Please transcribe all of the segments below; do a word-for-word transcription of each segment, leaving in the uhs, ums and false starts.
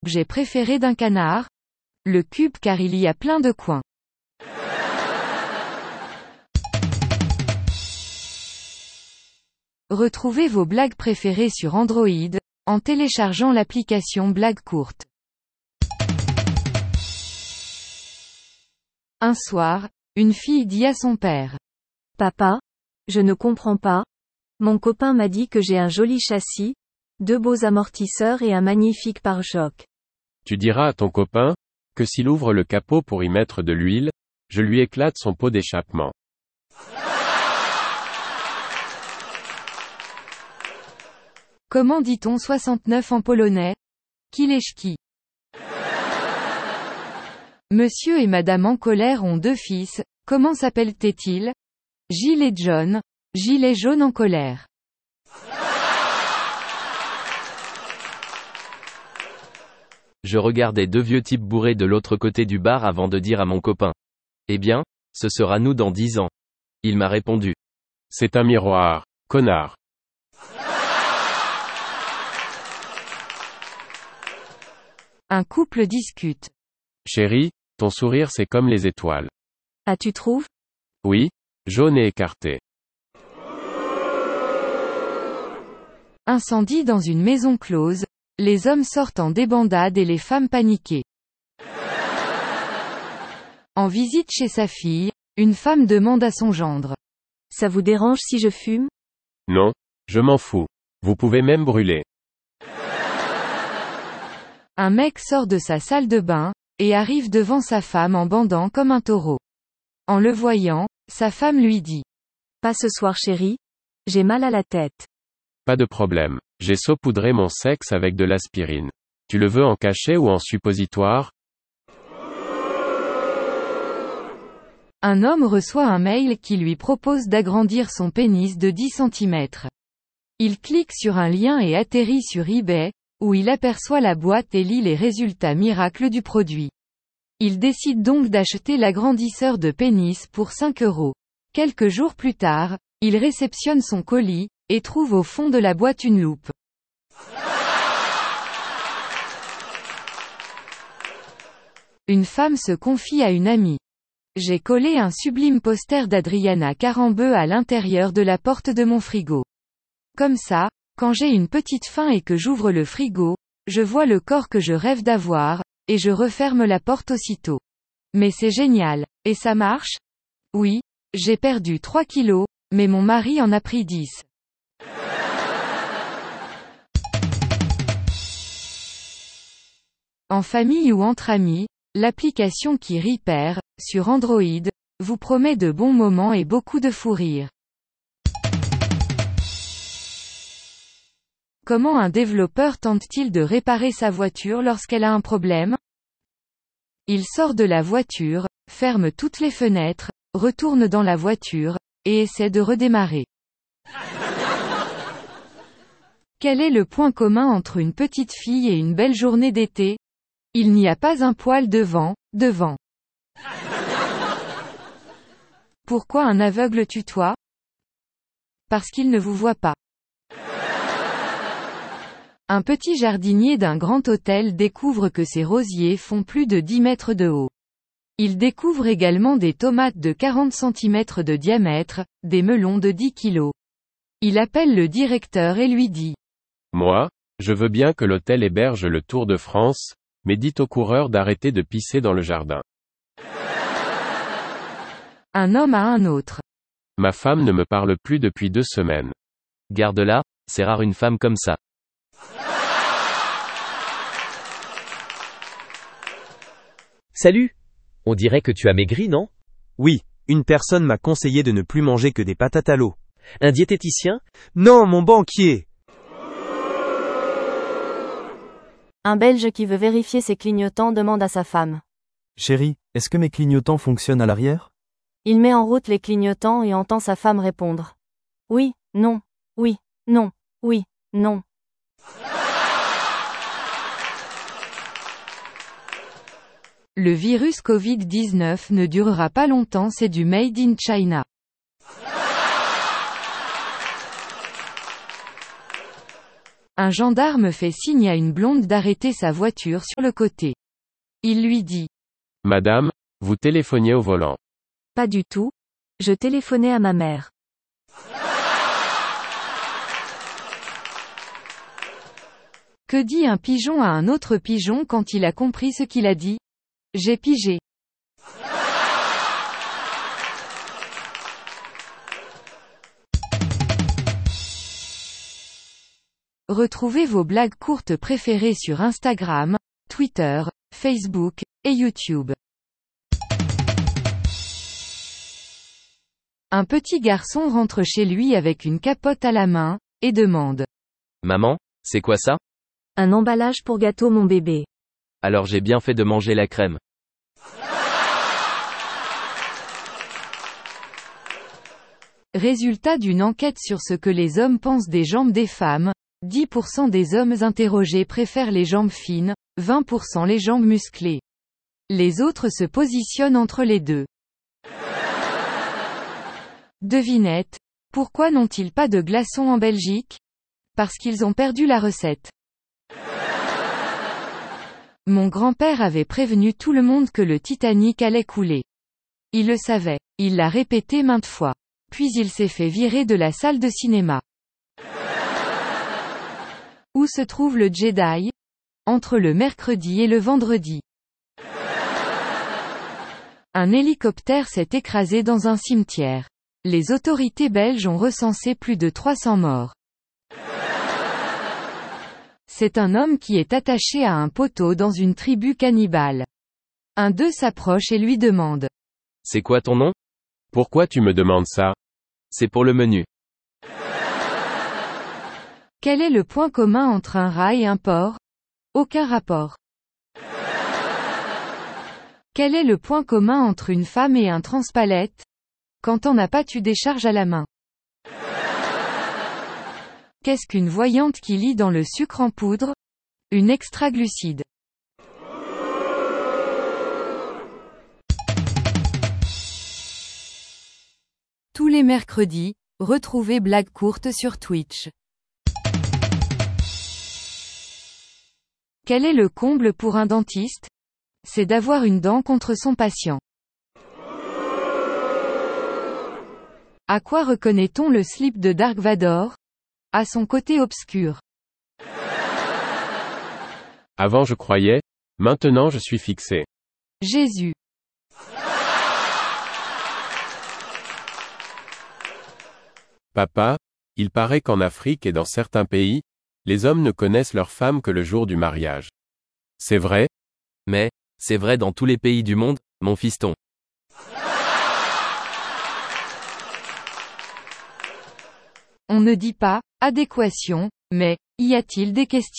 J'ai préféré d'un canard? Le cube car il y a plein de coins. Retrouvez vos blagues préférées sur Android, en téléchargeant l'application Blagues courtes. Un soir, une fille dit à son père. Papa, je ne comprends pas. Mon copain m'a dit que j'ai un joli châssis, deux beaux amortisseurs et un magnifique pare-choc. Tu diras à ton copain, que s'il ouvre le capot pour y mettre de l'huile, je lui éclate son pot d'échappement. Comment dit-on soixante-neuf en polonais? Kileszki. Monsieur et Madame en colère ont deux fils, comment s'appellent-ils? Gilles et John, Gilet jaune en colère. Je regardais deux vieux types bourrés de l'autre côté du bar avant de dire à mon copain. Eh bien, ce sera nous dans dix ans. Il m'a répondu. C'est un miroir, connard. Un couple discute. Chérie, ton sourire c'est comme les étoiles. Ah, tu trouves? Oui, jaune et écarté. Incendie dans une maison close, les hommes sortent en débandade et les femmes paniquées. En visite chez sa fille, une femme demande à son gendre. Ça vous dérange si je fume? Non, je m'en fous. Vous pouvez même brûler. Un mec sort de sa salle de bain, et arrive devant sa femme en bandant comme un taureau. En le voyant, sa femme lui dit. Pas ce soir chérie, j'ai mal à la tête. Pas de problème, j'ai saupoudré mon sexe avec de l'aspirine. Tu le veux en cachet ou en suppositoire? Un homme reçoit un mail qui lui propose d'agrandir son pénis de dix centimètres. Il clique sur un lien et atterrit sur eBay, où il aperçoit la boîte et lit les résultats miracles du produit. Il décide donc d'acheter l'agrandisseur de pénis pour cinq euros. Quelques jours plus tard, il réceptionne son colis, et trouve au fond de la boîte une loupe. Une femme se confie à une amie. J'ai collé un sublime poster d'Adriana Carambeu à l'intérieur de la porte de mon frigo. Comme ça, quand j'ai une petite faim et que j'ouvre le frigo, je vois le corps que je rêve d'avoir, et je referme la porte aussitôt. Mais c'est génial. Et ça marche? Oui, j'ai perdu trois kilos, mais mon mari en a pris dix. En famille ou entre amis, l'application qui Repair, sur Android, vous promet de bons moments et beaucoup de fou rire. Comment un développeur tente-t-il de réparer sa voiture lorsqu'elle a un problème? Il sort de la voiture, ferme toutes les fenêtres, retourne dans la voiture, et essaie de redémarrer. Quel est le point commun entre une petite fille et une belle journée d'été? Il n'y a pas un poil de vent, devant. Pourquoi un aveugle tutoie? Parce qu'il ne vous voit pas. Un petit jardinier d'un grand hôtel découvre que ses rosiers font plus de dix mètres de haut. Il découvre également des tomates de quarante centimètres de diamètre, des melons de dix kilos. Il appelle le directeur et lui dit. Moi, je veux bien que l'hôtel héberge le Tour de France, mais dites aux coureurs d'arrêter de pisser dans le jardin. Un homme à un autre. Ma femme ne me parle plus depuis deux semaines. Garde-la, c'est rare une femme comme ça. Salut! On dirait que tu as maigri, non? Oui, une personne m'a conseillé de ne plus manger que des patates à l'eau. Un diététicien? Non, mon banquier! Un Belge qui veut vérifier ses clignotants demande à sa femme. Chérie, est-ce que mes clignotants fonctionnent à l'arrière? Il met en route les clignotants et entend sa femme répondre. Oui, non, oui, non, oui, non. Le virus covid dix-neuf ne durera pas longtemps, c'est du Made in China. Un Un gendarme fait signe à une blonde d'arrêter sa voiture sur le côté. Il lui dit. Madame, vous téléphoniez au volant. Pas du tout. Je téléphonais à ma mère. Que dit un pigeon à un autre pigeon quand il a compris ce qu'il a dit? J'ai pigé. Retrouvez vos blagues courtes préférées sur Instagram, Twitter, Facebook, et YouTube. Un petit garçon rentre chez lui avec une capote à la main, et demande. Maman, c'est quoi ça? Un emballage pour gâteau mon bébé. Alors j'ai bien fait de manger la crème. Résultat d'une enquête sur ce que les hommes pensent des jambes des femmes, dix pour cent des hommes interrogés préfèrent les jambes fines, vingt pour cent les jambes musclées. Les autres se positionnent entre les deux. Devinette. Pourquoi n'ont-ils pas de glaçons en Belgique? Parce qu'ils ont perdu la recette. Mon grand-père avait prévenu tout le monde que le Titanic allait couler. Il le savait. Il l'a répété maintes fois. Puis il s'est fait virer de la salle de cinéma. Où se trouve le Jedi? Entre le mercredi et le vendredi. Un hélicoptère s'est écrasé dans un cimetière. Les autorités belges ont recensé plus de trois cents morts. C'est un homme qui est attaché à un poteau dans une tribu cannibale. Un d'eux s'approche et lui demande. C'est quoi ton nom? Pourquoi tu me demandes ça? C'est pour le menu. Quel est le point commun entre un rat et un porc? Aucun rapport. Quel est le point commun entre une femme et un transpalette? Quand on n'a pas tu décharges à la main. Qu'est-ce qu'une voyante qui lit dans le sucre en poudre? Une extraglucide. Tous les mercredis, retrouvez Blagues courtes sur Twitch. Quel est le comble pour un dentiste? C'est d'avoir une dent contre son patient. À quoi reconnaît-on le slip de Dark Vador? À son côté obscur. Avant je croyais, maintenant je suis fixé. Jésus. Papa, il paraît qu'en Afrique et dans certains pays, les hommes ne connaissent leurs femmes que le jour du mariage. C'est vrai? Mais, c'est vrai dans tous les pays du monde, mon fiston. On ne dit pas « adéquation », mais « y a-t-il des questions ?»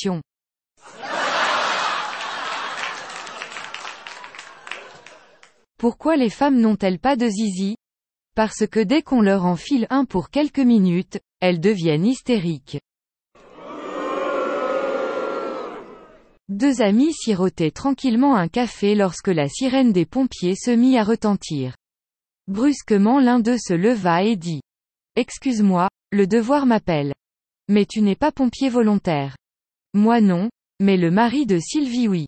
Pourquoi les femmes n'ont-elles pas de zizi? Parce que dès qu'on leur enfile un pour quelques minutes, elles deviennent hystériques. Deux amis sirotaient tranquillement un café lorsque la sirène des pompiers se mit à retentir. Brusquement l'un d'eux se leva et dit. « Excuse-moi, le devoir m'appelle. Mais tu n'es pas pompier volontaire. » « Moi non, mais le mari de Sylvie oui. »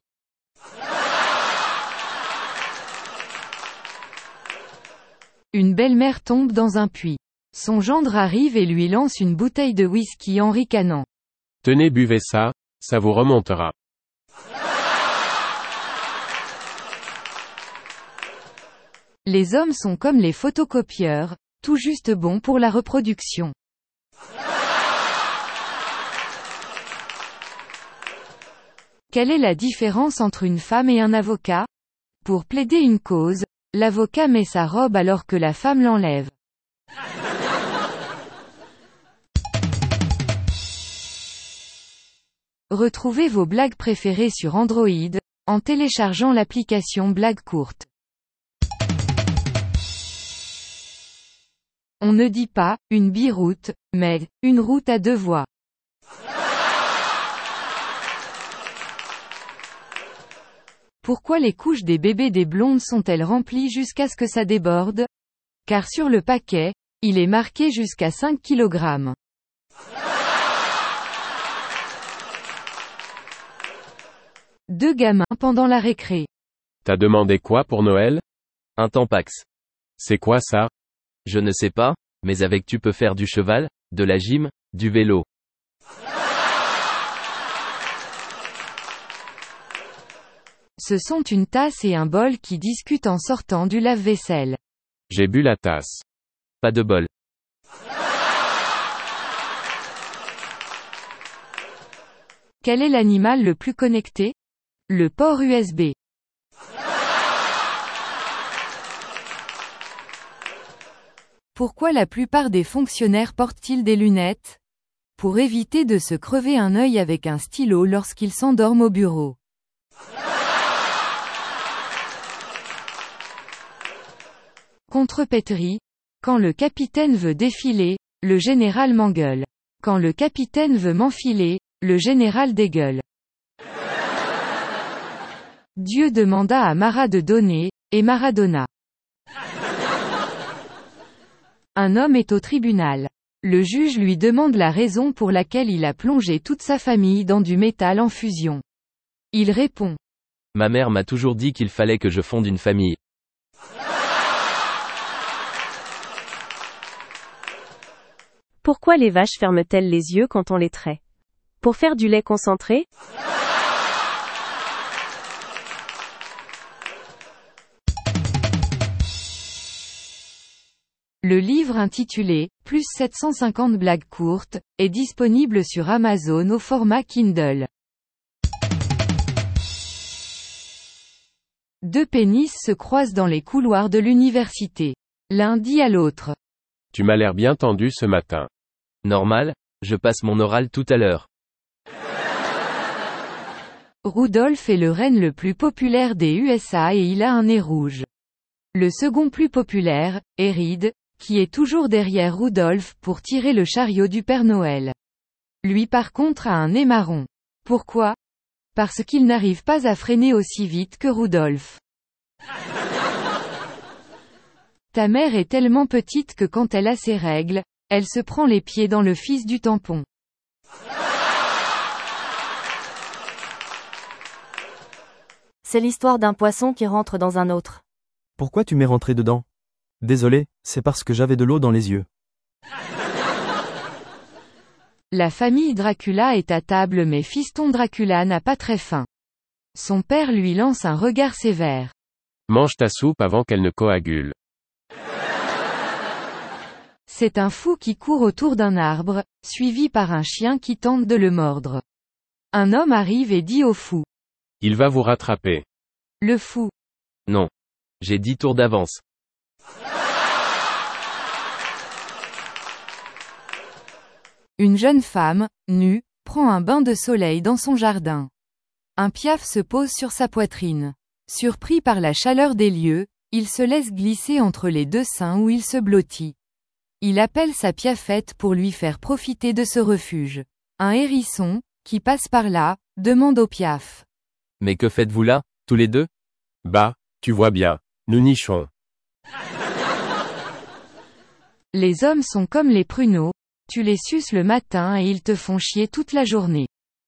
Une belle-mère tombe dans un puits. Son gendre arrive et lui lance une bouteille de whisky en ricanant. « Tenez buvez ça, ça vous remontera. » Les hommes sont comme les photocopieurs, tout juste bons pour la reproduction. Quelle est la différence entre une femme et un avocat? Pour plaider une cause, l'avocat met sa robe alors que la femme l'enlève. Retrouvez vos blagues préférées sur Android, en téléchargeant l'application Blagues courtes. On ne dit pas « une biroute », mais « une route à deux voies ». Pourquoi les couches des bébés des blondes sont-elles remplies jusqu'à ce que ça déborde? Car sur le paquet, il est marqué jusqu'à cinq kilogrammes. Deux gamins pendant la récré. T'as demandé quoi pour Noël? Un Tampax. C'est quoi ça? Je ne sais pas, mais avec tu peux faire du cheval, de la gym, du vélo. Ce sont une tasse et un bol qui discutent en sortant du lave-vaisselle. J'ai bu la tasse. Pas de bol. Quel est l'animal le plus connecté? Le port U S B. Pourquoi la plupart des fonctionnaires portent-ils des lunettes? Pour éviter de se crever un œil avec un stylo lorsqu'ils s'endorment au bureau. Contrepétrie. Quand le capitaine veut défiler, le général m'engueule. Quand le capitaine veut m'enfiler, le général dégueule. Dieu demanda à Mara de donner, et Mara donna. Un homme est au tribunal. Le juge lui demande la raison pour laquelle il a plongé toute sa famille dans du métal en fusion. Il répond. Ma mère m'a toujours dit qu'il fallait que je fonde une famille. Pourquoi les vaches ferment-elles les yeux quand on les traite? Pour faire du lait concentré? Le livre intitulé « Plus sept cent cinquante blagues courtes » est disponible sur Amazon au format Kindle. Deux pénis se croisent dans les couloirs de l'université. L'un dit à l'autre. Tu m'as l'air bien tendu ce matin. Normal, je passe mon oral tout à l'heure. Rudolph est le renne le plus populaire des U S A et il a un nez rouge. Le second plus populaire, est Reed, qui est toujours derrière Rudolph pour tirer le chariot du Père Noël. Lui par contre a un nez marron. Pourquoi? Parce qu'il n'arrive pas à freiner aussi vite que Rudolph. Ta mère est tellement petite que quand elle a ses règles, elle se prend les pieds dans le fils du tampon. C'est l'histoire d'un poisson qui rentre dans un autre. Pourquoi tu m'es rentré dedans? Désolé, c'est parce que j'avais de l'eau dans les yeux. La famille Dracula est à table mais fiston Dracula n'a pas très faim. Son père lui lance un regard sévère. Mange ta soupe avant qu'elle ne coagule. C'est un fou qui court autour d'un arbre, suivi par un chien qui tente de le mordre. Un homme arrive et dit au fou. Il va vous rattraper. Le fou. Non. J'ai dix tours d'avance. Une jeune femme, nue, prend un bain de soleil dans son jardin. Un piaf se pose sur sa poitrine. Surpris par la chaleur des lieux, il se laisse glisser entre les deux seins où il se blottit. Il appelle sa piafette pour lui faire profiter de ce refuge. Un hérisson, qui passe par là, demande au piaf. Mais que faites-vous là, tous les deux? Bah, tu vois bien, nous nichons. Les hommes sont comme les pruneaux, tu les suces le matin et ils te font chier toute la journée.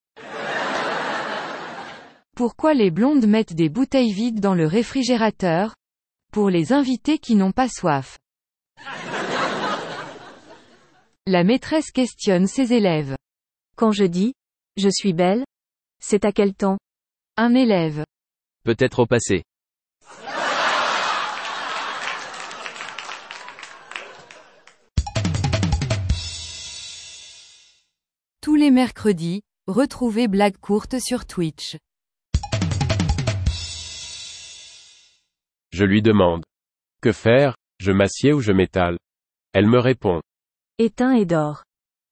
Pourquoi les blondes mettent des bouteilles vides dans le réfrigérateur? Pour les invités qui n'ont pas soif. La maîtresse questionne ses élèves. Quand je dis « je suis belle », c'est à quel temps? Un élève. Peut-être au passé. Tous les mercredis, retrouvez Blagues courtes sur Twitch. Je lui demande. Que faire, je m'assieds ou je m'étale? Elle me répond. Éteins et dors.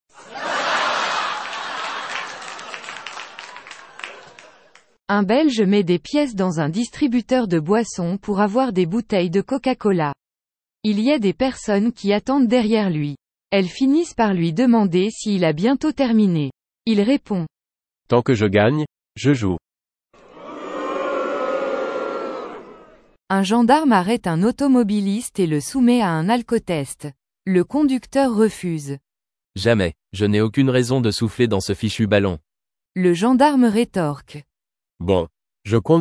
Un Belge met des pièces dans un distributeur de boissons pour avoir des bouteilles de Coca-Cola. Il y a des personnes qui attendent derrière lui. Elles finissent par lui demander s'il a bientôt terminé. Il répond. Tant que je gagne, je joue. Un gendarme arrête un automobiliste et le soumet à un alcotest. Le conducteur refuse. Jamais, je n'ai aucune raison de souffler dans ce fichu ballon. Le gendarme rétorque. Bon, Je compte